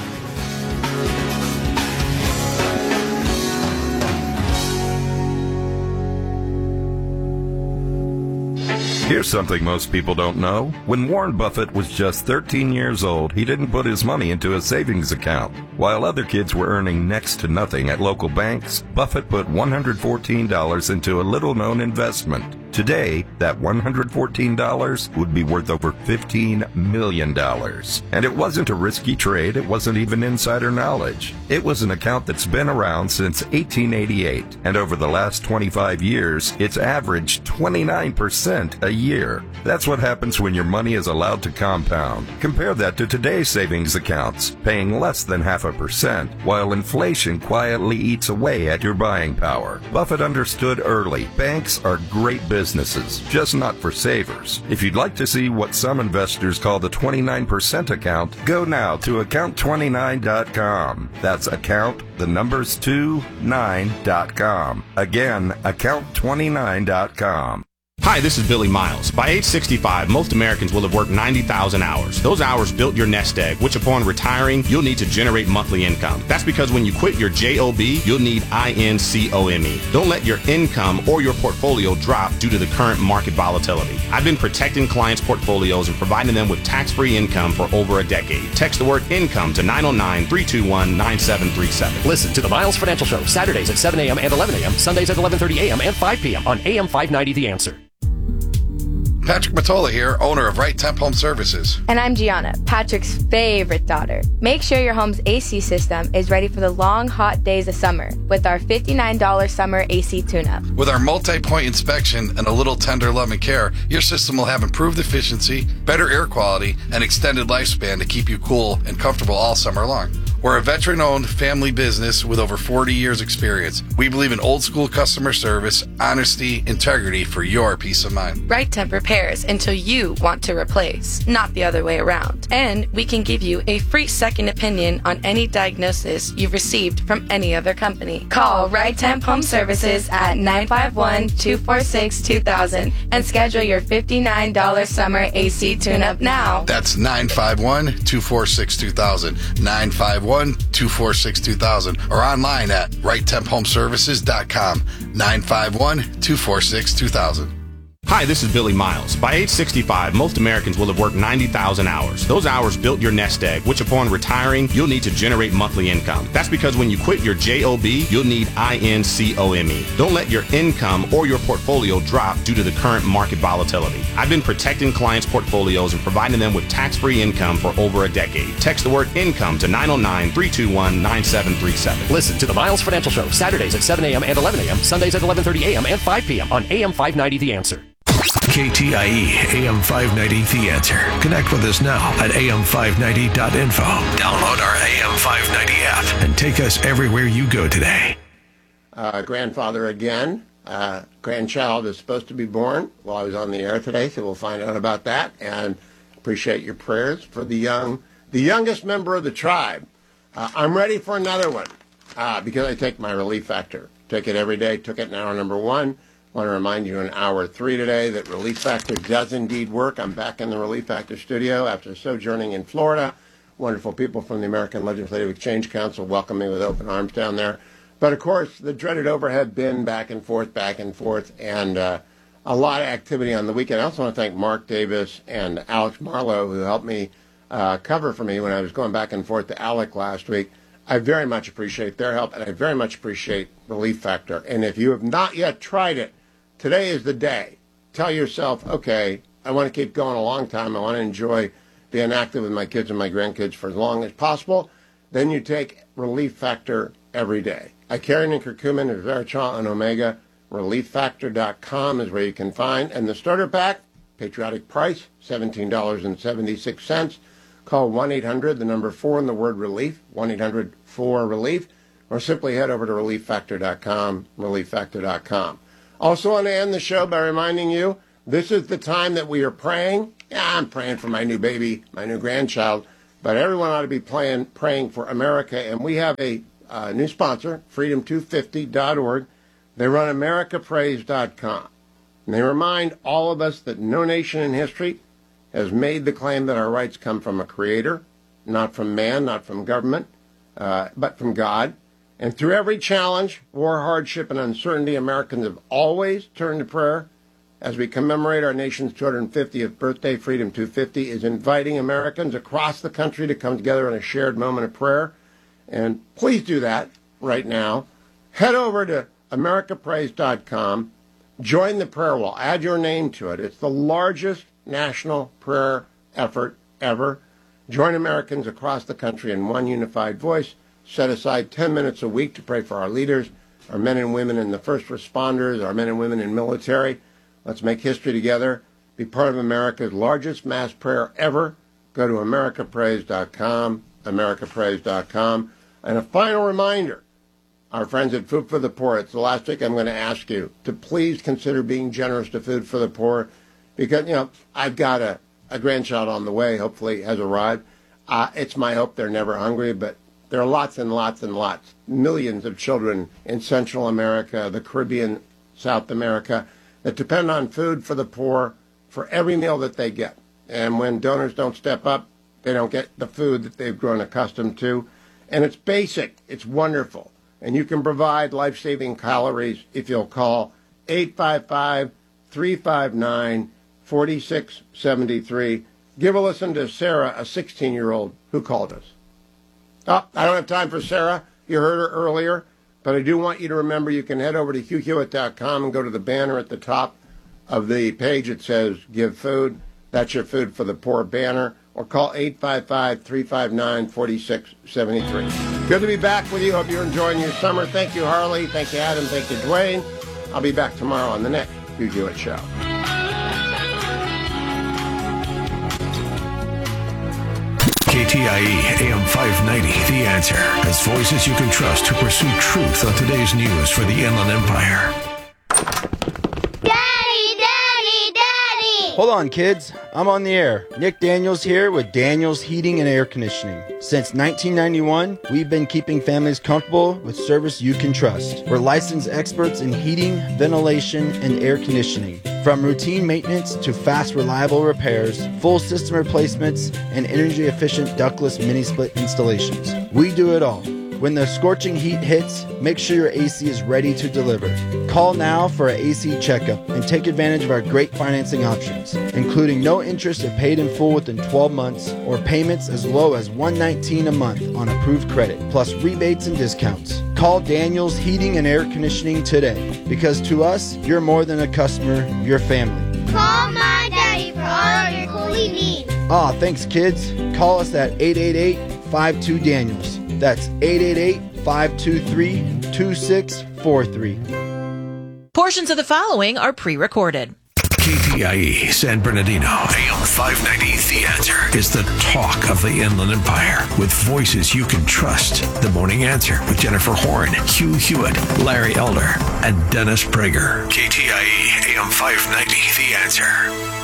Here's something most people don't know. When Warren Buffett was just thirteen years old, he didn't put his money into a savings account. While other kids were earning next to nothing at local banks, Buffett put one hundred fourteen dollars into a little-known investment. Today, that one hundred fourteen dollars would be worth over fifteen million dollars. And it wasn't a risky trade. It wasn't even insider knowledge. It was an account that's been around since eighteen eighty-eight. And over the last twenty-five years, it's averaged twenty-nine percent a year. That's what happens when your money is allowed to compound. Compare that to today's savings accounts, paying less than half a percent, while inflation quietly eats away at your buying power. Buffett understood early. Banks are great business. Businesses, just not for savers. If you'd like to see what some investors call the twenty-nine percent account, go now to account twenty-nine dot com. That's account, the numbers two, nine dot com. Again, account twenty-nine dot com. Hi, this is Billy Miles. By age sixty-five, most Americans will have worked ninety thousand hours. Those hours built your nest egg, which upon retiring, you'll need to generate monthly income. That's because when you quit your job, you'll need income. Don't let your income or your portfolio drop due to the current market volatility. I've been protecting clients' portfolios and providing them with tax-free income for over a decade. Text the word income to nine oh nine, three two one, nine seven three seven. Listen to the Miles Financial Show, Saturdays at seven a.m. and eleven a.m., Sundays at eleven thirty a.m. and five p.m. on A M five ninety The Answer. Patrick Matola here, owner of Right Temp Home Services. And I'm Gianna, Patrick's favorite daughter. Make sure your home's A C system is ready for the long, hot days of summer with our fifty-nine dollars summer A C tune-up. With our multi-point inspection and a little tender love and care, your system will have improved efficiency, better air quality, and extended lifespan to keep you cool and comfortable all summer long. We're a veteran-owned family business with over forty years experience. We believe in old-school customer service, honesty, integrity for your peace of mind. Right Temp repairs until you want to replace, not the other way around. And we can give you a free second opinion on any diagnosis you've received from any other company. Call Right Temp Home Services at nine five one, two four six, two thousand and schedule your fifty-nine dollars summer A C tune-up now. That's nine five one, two four six, two thousand, nine five one, two four six, two thousand, or online at right temp home services dot com, nine five one, two four six, two thousand. Hi, this is Billy Miles. By age sixty-five, most Americans will have worked ninety thousand hours. Those hours built your nest egg, which upon retiring, you'll need to generate monthly income. That's because when you quit your job, you'll need income. Don't let your income or your portfolio drop due to the current market volatility. I've been protecting clients' portfolios and providing them with tax-free income for over a decade. Text the word income to nine oh nine, three two one, nine seven three seven. Listen to the Miles Financial Show, Saturdays at seven a.m. and eleven a.m., Sundays at eleven thirty a.m. and five p.m. on A M five ninety The Answer. K T I E A M five ninety The Answer. Connect with us now at A M five ninety dot info. Download our A M five ninety app and take us everywhere you go today. Uh, grandfather again. Uh, grandchild is supposed to be born while I was on the air today, so we'll find out about that. And appreciate your prayers for the young, the youngest member of the tribe. Uh, I'm ready for another one uh, because I take my Relief Factor. Take it every day. Took it in hour number one. I want to remind you in hour three today that Relief Factor does indeed work. I'm back in the Relief Factor studio after sojourning in Florida. Wonderful people from the American Legislative Exchange Council welcome me with open arms down there. But, of course, the dreaded overhead bin back and forth, back and forth. And uh, a lot of activity on the weekend. I also want to thank Mark Davis and Alex Marlowe, who helped me uh, cover for me when I was going back and forth to Alec last week. I very much appreciate their help, and I very much appreciate Relief Factor. And if you have not yet tried it, today is the day. Tell yourself, okay, I want to keep going a long time. I want to enjoy being active with my kids and my grandkids for as long as possible. Then you take Relief Factor every day. Icarian and curcumin, resveratrol, and omega. relief factor dot com is where you can find. And the starter pack, patriotic price, seventeen dollars and seventy-six cents. Call one eight hundred, the number four and the word relief, one eight hundred four relief, or simply head over to relief factor dot com, relief factor dot com. Also want to end the show by reminding you, this is the time that we are praying. Yeah, I'm praying for my new baby, my new grandchild, but everyone ought to be playing, praying for America. And we have a uh, new sponsor, freedom two fifty dot org. They run america praise dot com. And they remind all of us that no nation in history has made the claim that our rights come from a creator, not from man, not from government, uh, but from God. And through every challenge, war, hardship, and uncertainty, Americans have always turned to prayer. As we commemorate our nation's two hundred fiftieth birthday, Freedom two fifty is inviting Americans across the country to come together in a shared moment of prayer. And please do that right now. Head over to america praise dot com. Join the prayer wall. Add your name to it. It's the largest national prayer effort ever. Join Americans across the country in one unified voice. Set aside ten minutes a week to pray for our leaders, our men and women in the first responders, our men and women in military. Let's make history together. Be part of America's largest mass prayer ever. Go to america praise dot com, america praise dot com. And a final reminder, our friends at Food for the Poor, it's the last week I'm going to ask you to please consider being generous to Food for the Poor, because, you know, I've got a, a grandchild on the way, hopefully has arrived. Uh, it's my hope they're never hungry, but there are lots and lots and lots, millions of children in Central America, the Caribbean, South America, that depend on Food for the Poor for every meal that they get. And when donors don't step up, they don't get the food that they've grown accustomed to. And it's basic. It's wonderful. And you can provide life-saving calories if you'll call eight five five, three five nine, four six seven three. Give a listen to Sarah, a sixteen-year-old who called us. Oh, I don't have time for Sarah. You heard her earlier. But I do want you to remember you can head over to hugh hewitt dot com and go to the banner at the top of the page. It says Give Food. That's your Food for the Poor banner. Or call eight five five, three five nine, four six seven three. Good to be back with you. Hope you're enjoying your summer. Thank you, Harley. Thank you, Adam. Thank you, Dwayne. I'll be back tomorrow on the next Hugh Hewitt Show. K T I E A M five ninety, The Answer, has voices you can trust to pursue truth on today's news for the Inland Empire. Daddy, Daddy, Daddy! Hold on, kids. I'm on the air. Nick Daniels here with Daniels Heating and Air Conditioning. Since nineteen ninety-one, we've been keeping families comfortable with service you can trust. We're licensed experts in heating, ventilation, and air conditioning. From routine maintenance to fast, reliable repairs, full system replacements, and energy-efficient ductless mini-split installations. We do it all. When the scorching heat hits, make sure your A C is ready to deliver. Call now for an A C checkup and take advantage of our great financing options, including no interest if paid in full within twelve months or payments as low as one hundred nineteen dollars a month on approved credit, plus rebates and discounts. Call Daniels Heating and Air Conditioning today, because to us, you're more than a customer, you're family. Call my daddy for all of your cooling needs. Aw, thanks kids. Call us at eight eight eight, five two, Daniels. That's eight eight eight, five two three, two six four three. Portions of the following are pre-recorded. K T I E San Bernardino, A M five ninety, The Answer, is the talk of the Inland Empire, with voices you can trust. The Morning Answer with Jennifer Horn, Hugh Hewitt, Larry Elder, and Dennis Prager. K T I E A M five ninety, The Answer.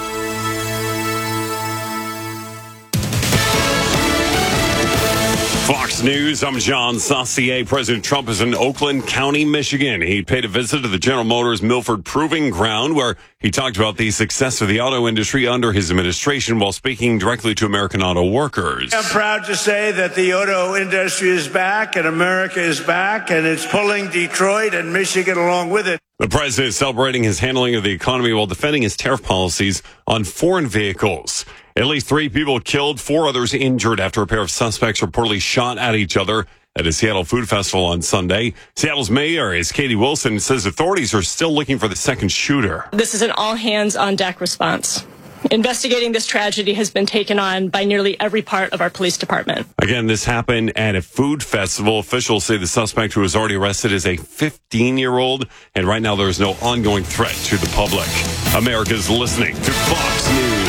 Fox News, I'm John Saucier. President Trump is in Oakland County, Michigan. He paid a visit to the General Motors Milford Proving Ground, where he talked about the success of the auto industry under his administration while speaking directly to American auto workers. I'm proud to say that the auto industry is back and America is back, and it's pulling Detroit and Michigan along with it. The president is celebrating his handling of the economy while defending his tariff policies on foreign vehicles. At least three people killed, four others injured after a pair of suspects reportedly shot at each other at a Seattle food festival on Sunday. Seattle's mayor is Katie Wilson, says authorities are still looking for the second shooter. This is an all-hands-on-deck response. Investigating this tragedy has been taken on by nearly every part of our police department. Again, this happened at a food festival. Officials say the suspect who was already arrested is a fifteen-year-old, and right now there is no ongoing threat to the public. America's listening to Fox News.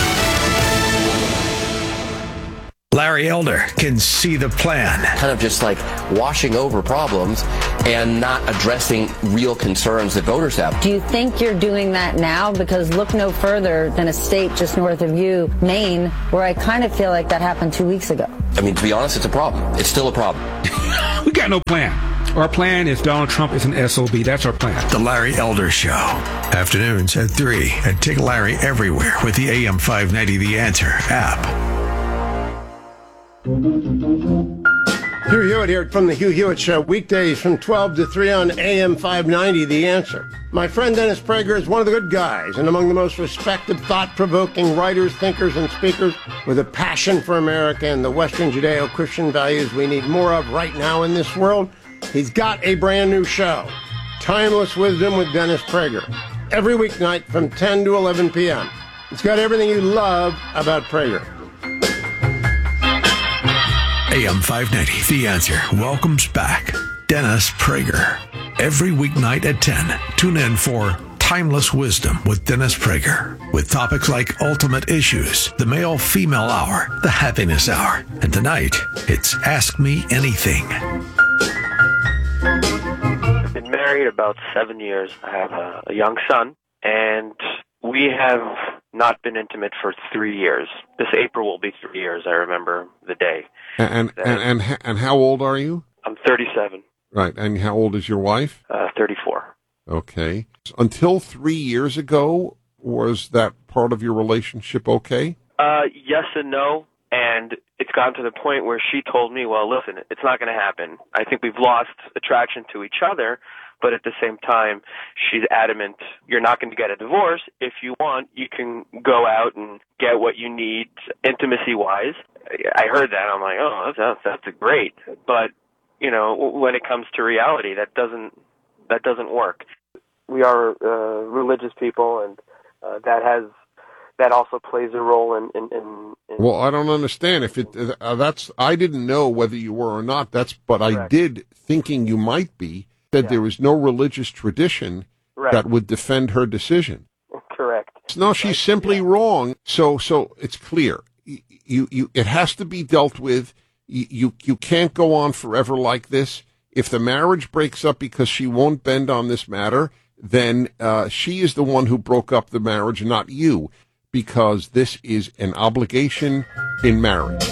Larry Elder can see the plan. Kind of just like washing over problems and not addressing real concerns that voters have. Do you think you're doing that now? Because look no further than a state just north of you, Maine, where I kind of feel like that happened two weeks ago. I mean, to be honest, it's a problem. It's still a problem. We got no plan. Our plan is Donald Trump is an S O B. That's our plan. The Larry Elder Show. Afternoons at three. And take Larry everywhere with the A M five ninety The Answer app. Hugh Hewitt here from the Hugh Hewitt Show, weekdays from twelve to three on A M five ninety, The Answer. My friend Dennis Prager is one of the good guys and among the most respected, thought-provoking writers, thinkers, and speakers with a passion for America and the Western Judeo-Christian values we need more of right now in this world. He's got a brand new show, Timeless Wisdom with Dennis Prager, every weeknight from ten to eleven p.m. It's got everything you love about Prager. A M five ninety, The Answer, welcomes back Dennis Prager. Every weeknight at ten, tune in for Timeless Wisdom with Dennis Prager, with topics like ultimate issues, the male-female hour, the happiness hour, and tonight, it's Ask Me Anything. I've been married about seven years. I have a, a young son, and we have not been intimate for three years. This April will be three years. I remember the day. And and and, and, and how old are you? I'm thirty-seven. Right. And how old is your wife? Uh, thirty-four. Okay. Until three years ago, was that part of your relationship okay? Uh, yes and no. And it's gotten to the point where she told me, well, listen, it's not going to happen. I think we've lost attraction to each other. But at the same time, she's adamant, you're not going to get a divorce. If you want, you can go out and get what you need intimacy-wise. I heard that. I'm like, oh, that's, that's great. But, you know, when it comes to reality, that doesn't that doesn't work. We are uh, religious people, and uh, that has that also plays a role in. in, in, in well, I don't understand if it. Uh, that's I didn't know whether you were or not. That's but Correct. I did, thinking you might be. That yeah. there was no religious tradition right. that would defend her decision. Correct. No, she's simply yeah. wrong. So, so it's clear. You, you, you, it has to be dealt with. You, you, you can't go on forever like this. If the marriage breaks up because she won't bend on this matter, then uh, she is the one who broke up the marriage, not you, because this is an obligation in marriage.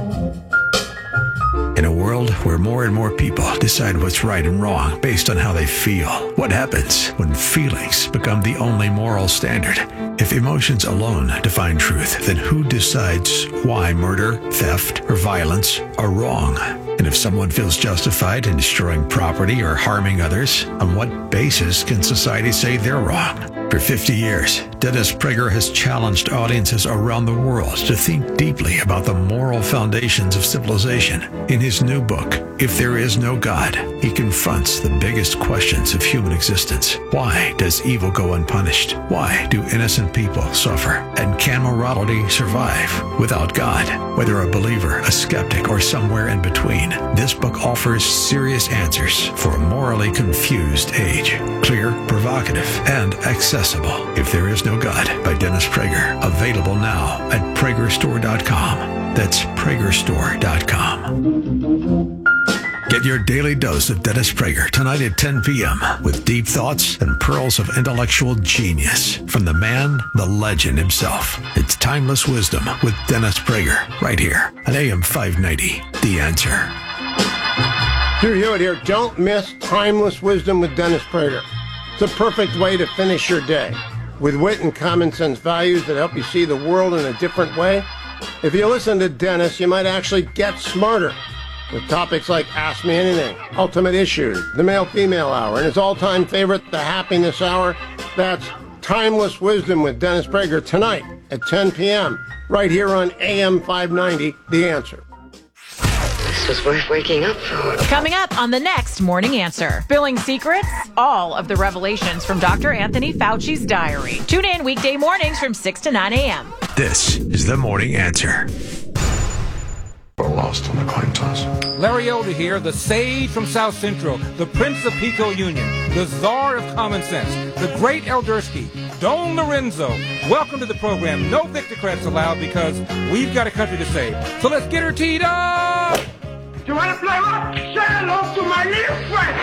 In a world where more and more people decide what's right and wrong based on how they feel, what happens when feelings become the only moral standard? If emotions alone define truth, then who decides why murder, theft, or violence are wrong? And if someone feels justified in destroying property or harming others, on what basis can society say they're wrong? For fifty years, Dennis Prager has challenged audiences around the world to think deeply about the moral foundations of civilization. In his new book, If There Is No God, he confronts the biggest questions of human existence. Why does evil go unpunished? Why do innocent people suffer? And can morality survive without God? Whether a believer, a skeptic, or somewhere in between, this book offers serious answers for a morally confused age. Clear, provocative, and accessible. If There Is No God by Dennis Prager. Available now at Prager Store dot com. That's Prager Store dot com. Get your daily dose of Dennis Prager tonight at ten p.m. with deep thoughts and pearls of intellectual genius from the man, the legend himself. It's Timeless Wisdom with Dennis Prager right here on A M five ninety, The Answer. Hugh Hewitt here. Don't miss Timeless Wisdom with Dennis Prager. It's a perfect way to finish your day with wit and common sense values that help you see the world in a different way. If you listen to Dennis, you might actually get smarter. with topics like Ask Me Anything, Ultimate Issues, the Male-Female Hour, and his all-time favorite, the Happiness Hour. That's Timeless Wisdom with Dennis Prager tonight at ten p.m. right here on A M five ninety, The Answer. This was worth waking up for. Coming up on the next Morning Answer. Spilling secrets, all of the revelations from Doctor Anthony Fauci's diary. Tune in weekday mornings from six to nine a.m. This is the Morning Answer. Lost on the coin toss. Larry Elder here, the sage from South Central, the Prince of Pico Union, the Czar of Common Sense, the Great Eldersky, Don Lorenzo. Welcome to the program. No Victocrats allowed because we've got a country to save. So let's get her teed up! You want to play rock? Say hello to my little friend.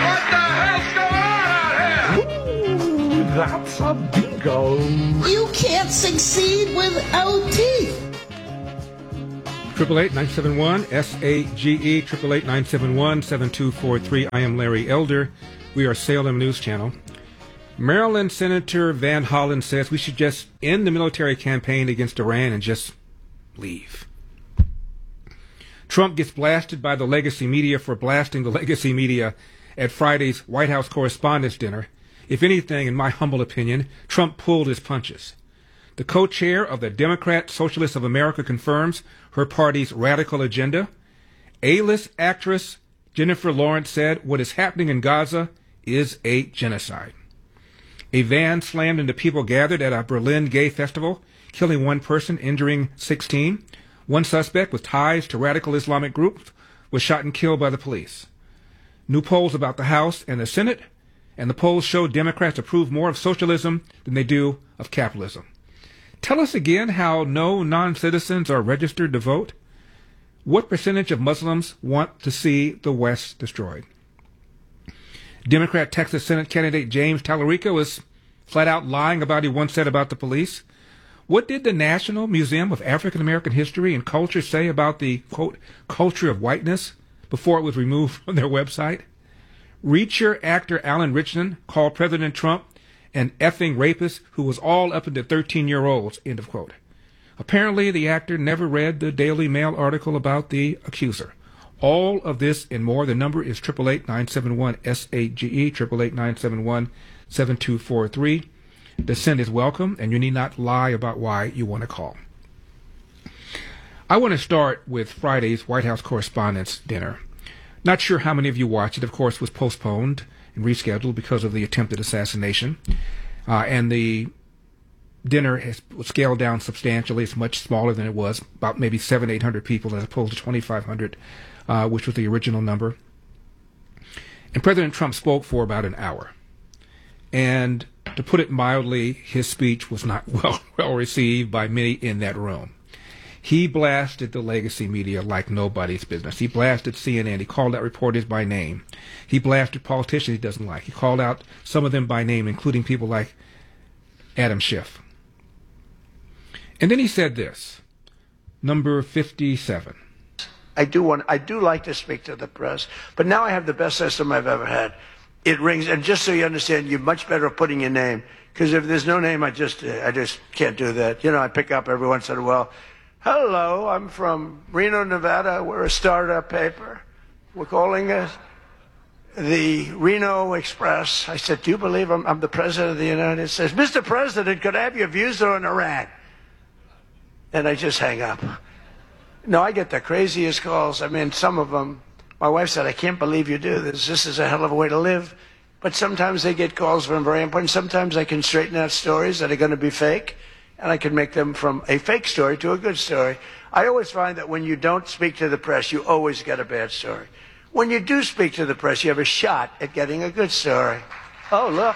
What the hell's going on out here? Ooh, that's a bingo. You can't succeed without teeth. Triple eight nine seven one S A G E triple eight nine seven one seven two four three. I am Larry Elder. We are Salem News Channel. Maryland Senator Van Hollen says we should just end the military campaign against Iran and just leave. Trump gets blasted by the legacy media for blasting the legacy media at Friday's White House Correspondents' Dinner. If anything, in my humble opinion, Trump pulled his punches. The co-chair of the Democrat Socialists of America confirms her party's radical agenda. A-list actress Jennifer Lawrence said what is happening in Gaza is a genocide. A van slammed into people gathered at a Berlin gay festival, killing one person, injuring sixteen. One suspect with ties to radical Islamic groups was shot and killed by the police. New polls about the House and the Senate, and the polls show Democrats approve more of socialism than they do of capitalism. Tell us again how no non-citizens are registered to vote. What percentage of Muslims want to see the West destroyed? Democrat Texas Senate candidate James Tallarico is flat out lying about what he once said about the police. What did the National Museum of African American History and Culture say about the, quote, culture of whiteness before it was removed from their website? Reacher actor Alan Richardson called President Trump an effing rapist who was all up into thirteen-year-olds, end of quote. Apparently, the actor never read the Daily Mail article about the accuser. All of this and more. The number is eight eight eight, nine seven one, S A G E, eight eight eight, nine seven one, seven two four three. Dissent is welcome, and you need not lie about why you want to call. I want to start with Friday's White House Correspondents' Dinner. Not sure how many of you watched it. Of course, it was postponed and rescheduled because of the attempted assassination. Uh, and the dinner has scaled down substantially. It's much smaller than it was, about maybe seven, eight hundred people as opposed to twenty-five hundred, uh, which was the original number. And President Trump spoke for about an hour. And to put it mildly, his speech was not well, well received by many in that room. He blasted the legacy media like nobody's business. He blasted C N N. He called out reporters by name. He blasted politicians he doesn't like. He called out some of them by name, including people like Adam Schiff. And then he said this, number fifty-seven. I do want, I do like to speak to the press, but now I have the best system I've ever had. It rings, and just so you understand, you're much better at putting your name, because if there's no name, I just, I just can't do that. You know, I pick up every once in a while. Hello, I'm from Reno, Nevada. We're a startup paper. We're calling it the Reno Express. I said, do you believe I'm, I'm the president of the United States? Mister President, could I have your views on Iran? And I just hang up. No, I get the craziest calls. I mean, some of them, my wife said, I can't believe you do this. This is a hell of a way to live. But sometimes they get calls from very important. Sometimes I can straighten out stories that are going to be fake, and I can make them from a fake story to a good story. I always find that when you don't speak to the press, you always get a bad story. When you do speak to the press, you have a shot at getting a good story. Oh, look.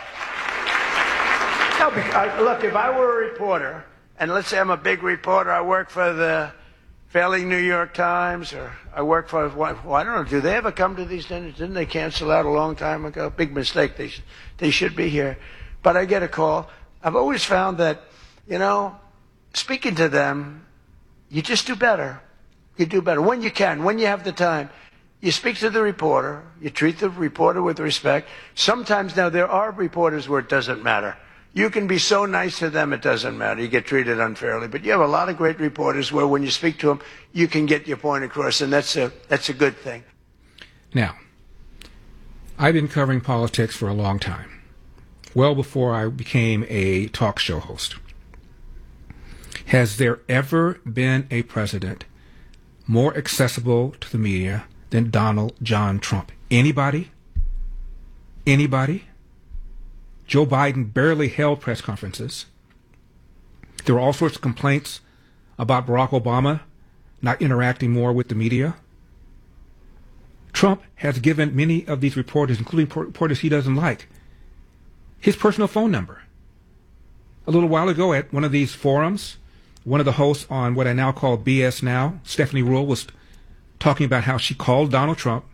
No, I, look, if I were a reporter, and let's say I'm a big reporter, I work for the failing New York Times, or I work for, well, I don't know, do they ever come to these dinners? Didn't they cancel out a long time ago? Big mistake. They, sh they should be here. But I get a call. I've always found that, you know, speaking to them, you just do better. You do better. When you can, when you have the time, you speak to the reporter. You treat the reporter with respect. Sometimes, now, there are reporters where it doesn't matter. You can be so nice to them, it doesn't matter. You get treated unfairly. But you have a lot of great reporters where when you speak to them, you can get your point across, and that's a, that's a good thing. Now, I've been covering politics for a long time, well before I became a talk show host. Has there ever been a president more accessible to the media than Donald John Trump? Anybody? Anybody? Joe Biden barely held press conferences. There were all sorts of complaints about Barack Obama not interacting more with the media. Trump has given many of these reporters, including reporters he doesn't like, his personal phone number. A little while ago at one of these forums, one of the hosts on what I now call B S Now, Stephanie Ruhle, was talking about how she called Donald Trump.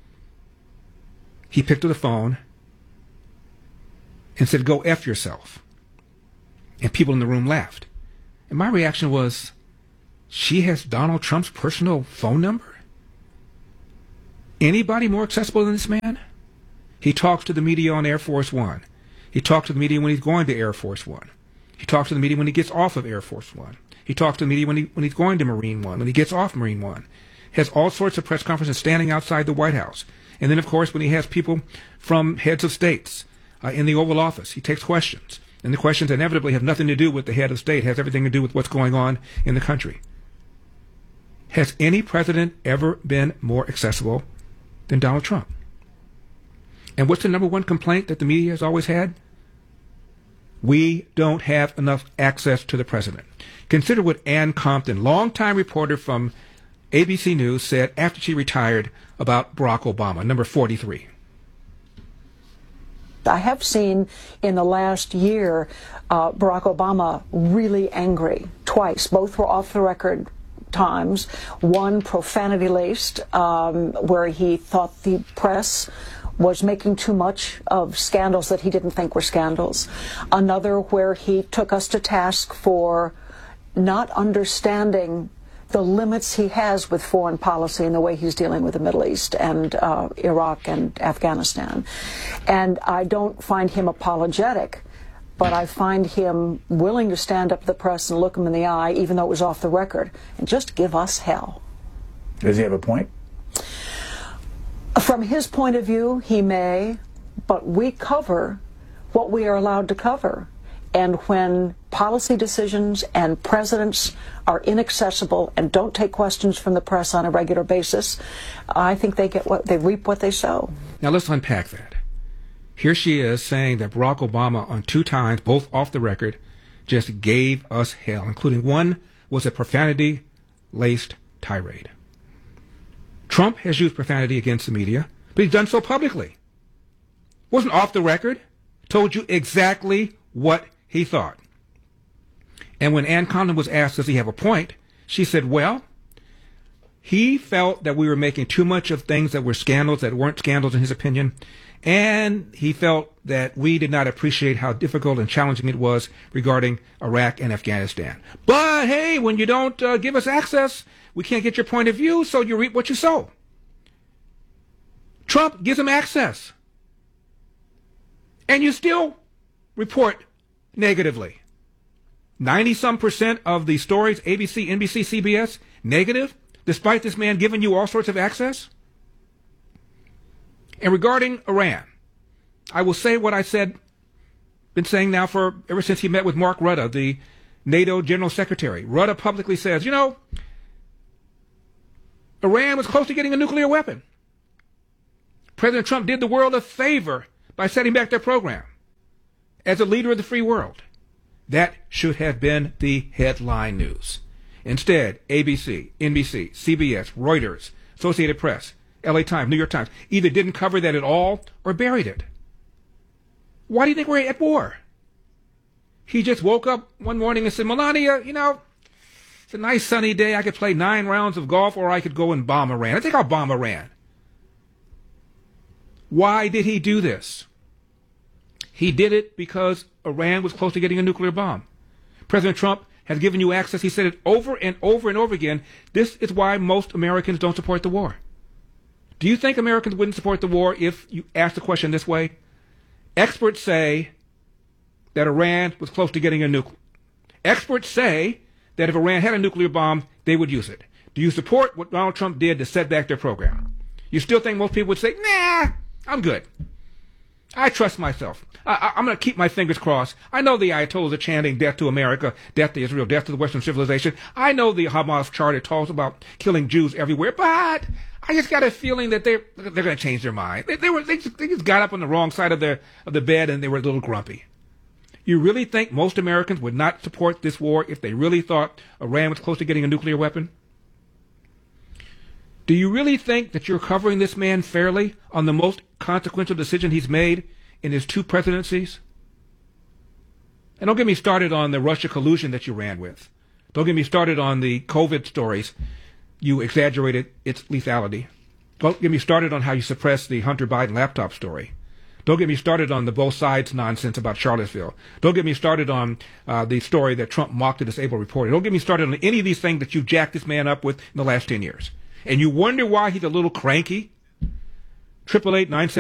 He picked up the phone and said, "Go F yourself." And people in the room laughed. And my reaction was, she has Donald Trump's personal phone number? Anybody more accessible than this man? He talks to the media on Air Force One. He talks to the media when he's going to Air Force One. He talks to the media when he gets off of Air Force One. He talks to the media when, he, when he's going to Marine One, when he gets off Marine One. Has all sorts of press conferences standing outside the White House. And then, of course, when he has people from heads of states uh, in the Oval Office, he takes questions. And the questions inevitably have nothing to do with the head of state, has everything to do with what's going on in the country. Has any president ever been more accessible than Donald Trump? And what's the number one complaint that the media has always had? We don't have enough access to the president. Consider what Ann Compton, longtime reporter from A B C News, said after she retired about Barack Obama, number forty-three. I have seen in the last year uh, Barack Obama really angry twice. Both were off the record times. One profanity-laced, um, where he thought the press was making too much of scandals that he didn't think were scandals. Another where he took us to task for not understanding the limits he has with foreign policy and the way he's dealing with the Middle East and uh, Iraq and Afghanistan. And I don't find him apologetic, but I find him willing to stand up to the press and look him in the eye, even though it was off the record, and just give us hell. Does he have a point? From his point of view, he may, but we cover what we are allowed to cover. And when policy decisions and presidents are inaccessible and don't take questions from the press on a regular basis, I think they get what they reap what they sow. Now let's unpack that. Here she is saying that Barack Obama on two times, both off the record, just gave us hell, including one was a profanity-laced tirade. Trump has used profanity against the media, but he's done so publicly. Wasn't off the record, told you exactly what he thought. And when Ann Compton was asked, does he have a point, she said, well, he felt that we were making too much of things that were scandals that weren't scandals in his opinion, and he felt that we did not appreciate how difficult and challenging it was regarding Iraq and Afghanistan. But hey, when you don't uh, give us access, we can't get your point of view, so you reap what you sow. Trump gives him access. And you still report negatively. ninety-some percent of the stories, A B C, N B C, C B S, negative, despite this man giving you all sorts of access. And regarding Iran, I will say what I said, been saying now for ever since he met with Mark Rutte, the NATO General Secretary. Rutte publicly says, you know, Iran was close to getting a nuclear weapon. President Trump did the world a favor by setting back their program as a leader of the free world. That should have been the headline news. Instead, A B C, N B C, C B S, Reuters, Associated Press, L A Times, New York Times either didn't cover that at all or buried it. Why do you think we're at war? He just woke up one morning and said, Melania, you know, it's a nice sunny day. I could play nine rounds of golf, or I could go and bomb Iran. I think I'll bomb Iran. Why did he do this? He did it because Iran was close to getting a nuclear bomb. President Trump has given you access. He said it over and over and over again. This is why most Americans don't support the war. Do you think Americans wouldn't support the war if you asked the question this way? Experts say that Iran was close to getting a nuke. Experts say that if Iran had a nuclear bomb, they would use it. Do you support what Donald Trump did to set back their program? You still think most people would say, nah, I'm good. I trust myself. I, I, I'm going to keep my fingers crossed. I know the Ayatollahs are chanting death to America, death to Israel, death to the Western civilization. I know the Hamas charter talks about killing Jews everywhere, but I just got a feeling that they're, they're going to change their mind. They, they, were, they, just, they just got up on the wrong side of the, of the bed and they were a little grumpy. You really think most Americans would not support this war if they really thought Iran was close to getting a nuclear weapon? Do you really think that you're covering this man fairly on the most consequential decision he's made in his two presidencies? And don't get me started on the Russia collusion that you ran with. Don't get me started on the COVID stories. You exaggerated its lethality. Don't get me started on how you suppressed the Hunter Biden laptop story. Don't get me started on the both sides nonsense about Charlottesville. Don't get me started on uh, the story that Trump mocked a disabled reporter. Don't get me started on any of these things that you jacked this man up with in the last ten years. And you wonder why he's a little cranky? Triple eight nine seven.